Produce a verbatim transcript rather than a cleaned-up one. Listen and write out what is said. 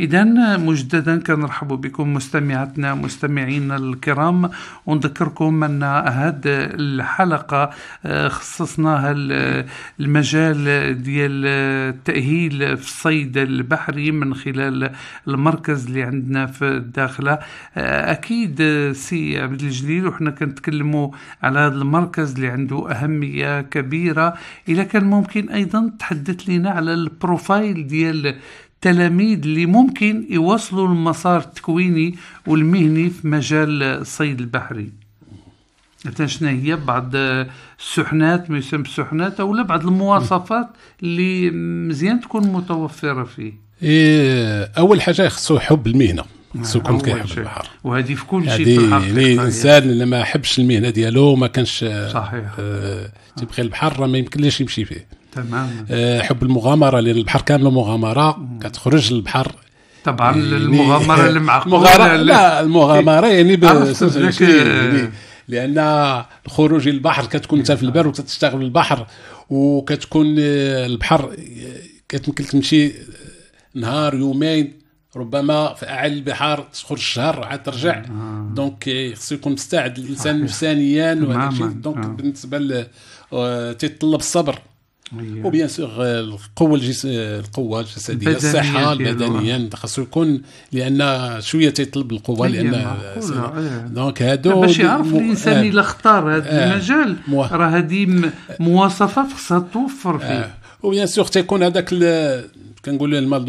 إذا مجددا كنرحب بكم مستمعاتنا مستمعينا الكرام، ونذكركم أن هذه الحلقة خصصناها المجال ديال التأهيل في الصيد البحري من خلال المركز اللي عندنا في الداخلة. أكيد سي عبد الجليل وحنا كنتكلموا على هذا المركز اللي عنده أهمية كبيرة، إذا كان ممكن أيضا تحدث لنا على البروفايل ديال التلاميذ اللي ممكن يوصلوا المسار التكويني والمهني في مجال الصيد البحري. مثلا شنو هي بعض السحنات ما يسمى السحنات او لا بعض المواصفات اللي مزيان تكون متوفره فيه؟ إيه، اول حاجه خصو حب المهنه، خصو يكون كيحب البحر، وهذه في كل شيء في الحقيقه. يعني الانسان اللي ما يحبش المهنه ديالو ما كانش صحيح آه تيبغي البحر راه ما يمكنليش يمشي فيه تماما. آه حب المغامره، لان البحر كامله مغامره، كتخرج للبحر طبعا يعني المغامره اللي معقوله. لا المغامره يعني, يعني لان الخروج للبحر كتكون انت في البر وتشتغل البحر، وكتكون البحر كتمكن تمشي نهار يومين ربما في اعلى البحار تخرج شهر عاد ترجع. آه. دونك خصو يكون مستعد الانسان نفسانيا، وهذا الشيء دونك آه. بالنسبه ل تيطلب الصبر وبيان سور القوه الجس... القوه الجسديه الصحه البدنيه خاصو يكون، لان شويه تيطلب القوه لان دونك هادو باش يعرف الانسان الا اختار هذا آه. المجال مو... راه هذه مواصفات خصها توفر فيه. آه. وبيان سور تيكون هذاك ال... كنقولوا المال